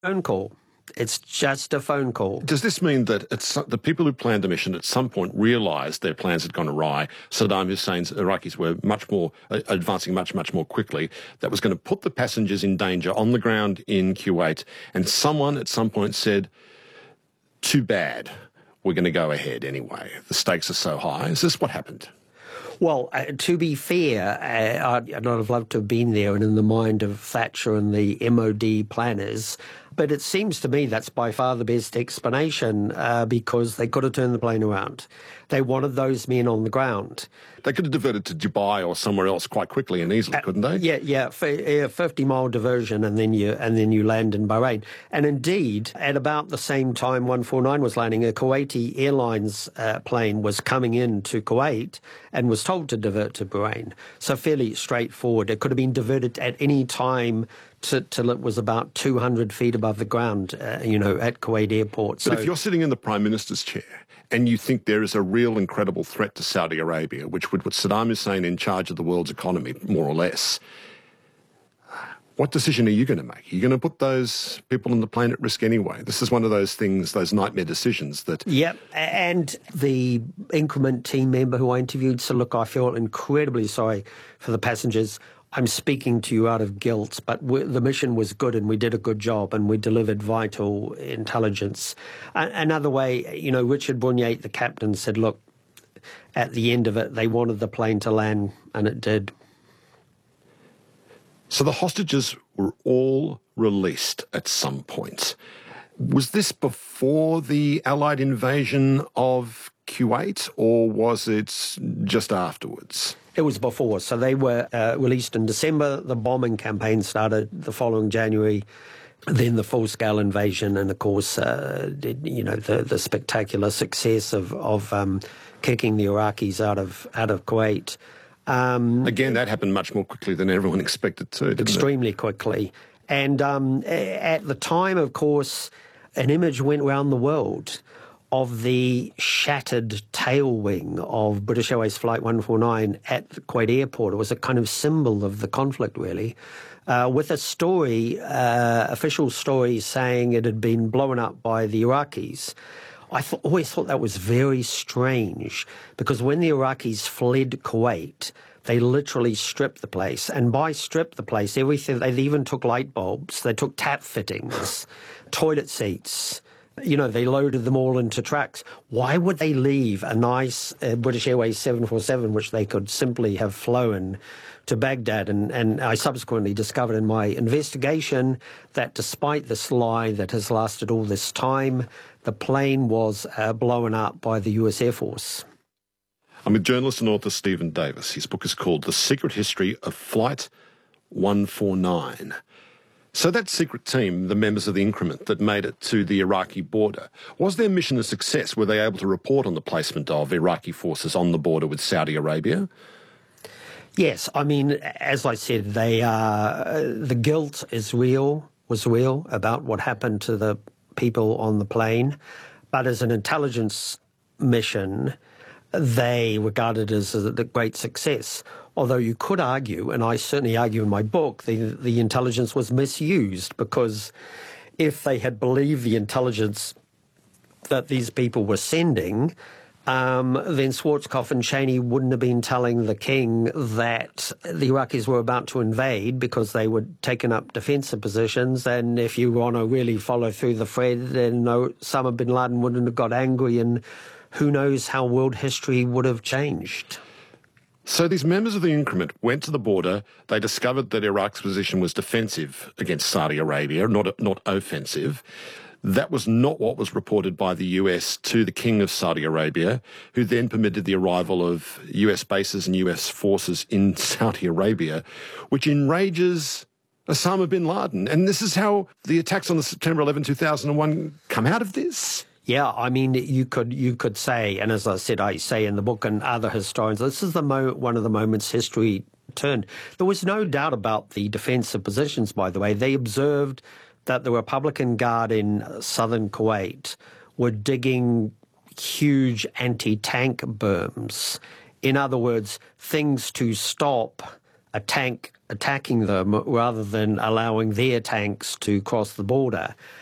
Phone call. It's just a phone call. Does this mean that the people who planned the mission at some point realised their plans had gone awry? Saddam Hussein's Iraqis were advancing much more quickly. That was going to put the passengers in danger on the ground in Kuwait. And someone at some point said, too bad, we're going to go ahead anyway. The stakes are so high. Is this what happened? Well, to be fair, I'd not have loved to have been there and in the mind of Thatcher and the MOD planners. But it seems to me that's by far the best explanation because they could have turned the plane around. They wanted those men on the ground. They could have diverted to Dubai or somewhere else quite quickly and easily, couldn't they? Yeah, 50-mile diversion, and then you land in Bahrain. And indeed, at about the same time 149 was landing, a Kuwaiti Airlines plane was coming in to Kuwait and was told to divert to Bahrain. So fairly straightforward. It could have been diverted at any time till it was about 200 feet above the ground, at Kuwait Airport. But if you're sitting in the Prime Minister's chair and you think there is a real incredible threat to Saudi Arabia, which would put Saddam Hussein in charge of the world's economy, more or less, what decision are you going to make? Are you going to put those people on the plane at risk anyway? This is one of those things, those nightmare decisions that... Yep, and the Increment team member who I interviewed said, look, I feel incredibly sorry for the passengers. I'm speaking to you out of guilt, but the mission was good and we did a good job and we delivered vital intelligence. Another way, Richard Bournier, the captain, said, look, at the end of it, they wanted the plane to land and it did. So the hostages were all released at some point. Was this before the Allied invasion of Kuwait or was it just afterwards? It was before. So they were released in December. The bombing campaign started the following January. Then the full-scale invasion, and of course, the spectacular success of kicking the Iraqis out of Kuwait. Again, that happened much more quickly than everyone expected to, didn't it? Extremely quickly. And at the time, of course, an image went around the world of the shattered tail wing of British Airways Flight 149 at Kuwait Airport. It was a kind of symbol of the conflict, really, with a story, official story, saying it had been blown up by the Iraqis. I always thought that was very strange, because when the Iraqis fled Kuwait, they literally stripped the place. And by strip the place, everything, they even took light bulbs, they took tap fittings, toilet seats. They loaded them all into trucks. Why would they leave a nice British Airways 747, which they could simply have flown to Baghdad? And I subsequently discovered in my investigation that despite this lie that has lasted all this time, the plane was blown up by the US Air Force. I'm with journalist and author Stephen Davis. His book is called The Secret History of Flight 149. So that secret team, the members of the Increment that made it to the Iraqi border, was their mission a success? Were they able to report on the placement of Iraqi forces on the border with Saudi Arabia? Yes, I mean, as I said, the guilt was real about what happened to the people on the plane. But as an intelligence mission, they regarded it as a great success. Although you could argue, and I certainly argue in my book, the intelligence was misused, because if they had believed the intelligence that these people were sending, then Schwarzkopf and Cheney wouldn't have been telling the king that the Iraqis were about to invade because they were taking up defensive positions. And if you want to really follow through the thread, then Osama bin Laden wouldn't have got angry, and who knows how world history would have changed. So these members of the Increment went to the border. They discovered that Iraq's position was defensive against Saudi Arabia, not offensive. That was not what was reported by the US to the King of Saudi Arabia, who then permitted the arrival of US bases and US forces in Saudi Arabia, which enrages Osama bin Laden. And this is how the attacks on the September 11, 2001 come out of this? Yeah, I mean, you could say, and as I said, I say in the book and other historians, this is one of the moments history turned. There was no doubt about the defensive positions, by the way. They observed that the Republican Guard in southern Kuwait were digging huge anti-tank berms. In other words, things to stop a tank attacking them rather than allowing their tanks to cross the border.